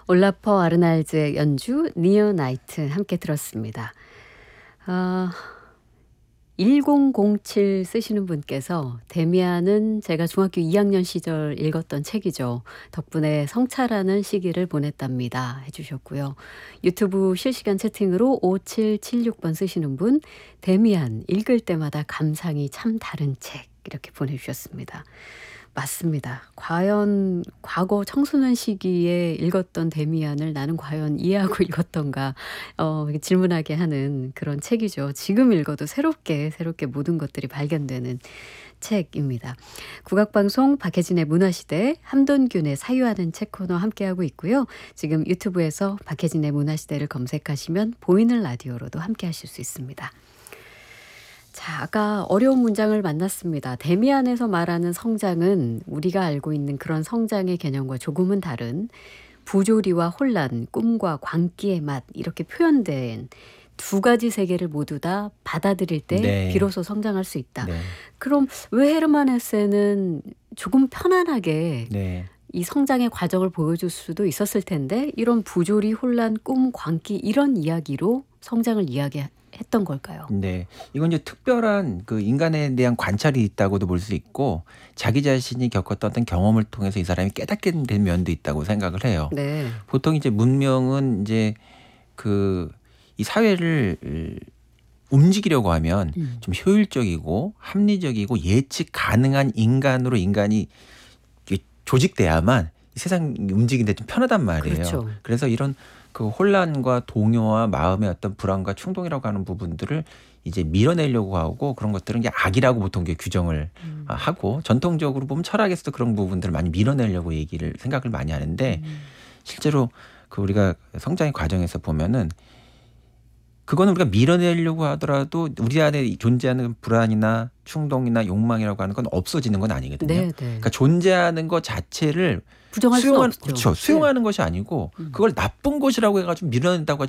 올라퍼 아르날즈의 연주 니어 나이트 함께 들었습니다. 1007 쓰시는 분께서 데미안은 제가 중학교 2학년 시절 읽었던 책이죠. 덕분에 성찰하는 시기를 보냈답니다. 해주셨고요. 유튜브 실시간 채팅으로 5776번 쓰시는 분 데미안 읽을 때마다 감상이 참 다른 책 이렇게 보내주셨습니다. 맞습니다. 과연 과거 청소년 시기에 읽었던 데미안을 나는 과연 이해하고 읽었던가 질문하게 하는 그런 책이죠. 지금 읽어도 새롭게 모든 것들이 발견되는 책입니다. 국악방송 박혜진의 문화시대 함돈균의 사유하는 책 코너 함께하고 있고요. 지금 유튜브에서 박혜진의 문화시대를 검색하시면 보이는 라디오로도 함께하실 수 있습니다. 자, 아까 어려운 문장을 만났습니다. 데미안에서 말하는 성장은 우리가 알고 있는 그런 성장의 개념과 조금은 다른 부조리와 혼란, 꿈과 광기의 맛 이렇게 표현된 두 가지 세계를 모두 다 받아들일 때 네. 비로소 성장할 수 있다. 네. 그럼 왜 헤르만 헤세는 조금 편안하게 네. 이 성장의 과정을 보여줄 수도 있었을 텐데 이런 부조리, 혼란, 꿈, 광기 이런 이야기로 성장을 이야기했던 걸까요? 네. 이건 이제 특별한 그 인간에 대한 관찰이 있다고도 볼 수 있고 자기 자신이 겪었던 어떤 경험을 통해서 이 사람이 깨닫게 된 면도 있다고 생각을 해요. 네. 보통 이제 문명은 이제 이 사회를 움직이려고 하면 좀 효율적이고 합리적이고 예측 가능한 인간으로 인간이 조직돼야만 이 세상이 움직이는데 좀 편하단 말이에요. 그렇죠. 그래서 이런 그 혼란과 동요와 마음의 어떤 불안과 충동이라고 하는 부분들을 이제 밀어내려고 하고 그런 것들은 이게 악이라고 보통 이게 규정을 하고 전통적으로 보면 철학에서도 그런 부분들을 많이 밀어내려고 생각을 많이 하는데 실제로 그 우리가 성장의 과정에서 보면은 그거는 우리가 밀어내려고 하더라도 우리 안에 존재하는 불안이나 충동이나 욕망이라고 하는 건 없어지는 건 아니거든요. 네, 네. 그러니까 존재하는 것 자체를 부정할 수 없죠. 그렇죠. 수용하는 것이 아니고 그걸 나쁜 것이라고 해가지고 밀어낸다고